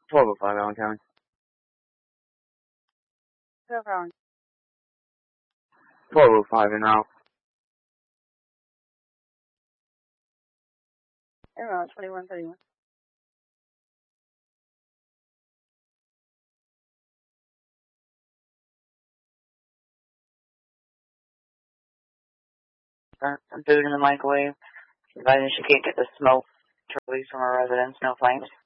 1205 Allen County. No problem. 1205 en route. En route, 2131. Food in the microwave. Advising she can't get the smoke to release from her residence. No flames.